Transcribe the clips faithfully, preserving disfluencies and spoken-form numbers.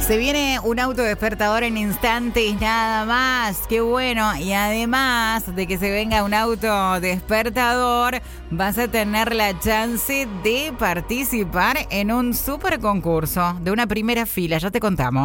Se viene un auto despertador en instantes nada más, qué bueno. Y además de que se venga un auto despertador, vas a tener la chance de participar en un super concurso de una primera fila, ya te contamos.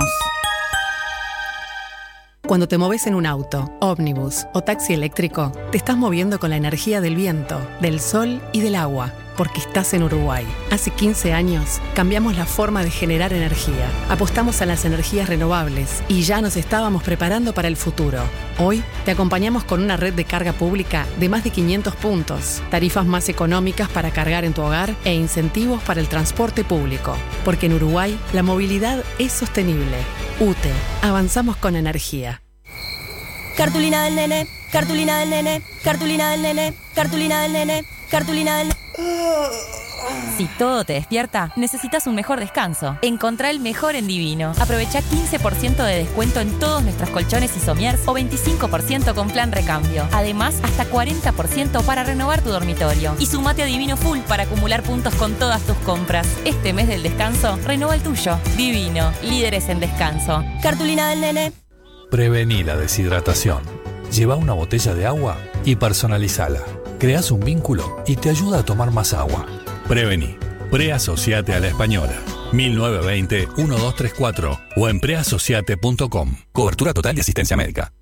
Cuando te moves en un auto, ómnibus o taxi eléctrico, te estás moviendo con la energía del viento, del sol y del agua, porque estás en Uruguay. Hace quince años cambiamos la forma de generar energía, apostamos a las energías renovables y ya nos estábamos preparando para el futuro. Hoy te acompañamos con una red de carga pública de más de quinientos puntos, tarifas más económicas para cargar en tu hogar e incentivos para el transporte público. Porque en Uruguay la movilidad es sostenible. U T E, avanzamos con energía. Cartulina del nene, cartulina del nene, cartulina del nene, cartulina del nene, cartulina del nene. Si todo te despierta, necesitas un mejor descanso. Encontrá el mejor en Divino. Aprovecha quince por ciento de descuento en todos nuestros colchones y somiers o veinticinco por ciento con plan recambio. Además, hasta cuarenta por ciento para renovar tu dormitorio. Y sumate a Divino Full para acumular puntos con todas tus compras. Este mes del descanso, renova el tuyo. Divino, líderes en descanso. Cartulina del nene. Prevení la deshidratación. Lleva una botella de agua y personalizala. Creás un vínculo y te ayuda a tomar más agua. Prevení. Preasociate a la Española. mil novecientos veinte, uno dos tres cuatro o en preasociate punto com. Cobertura total de asistencia médica.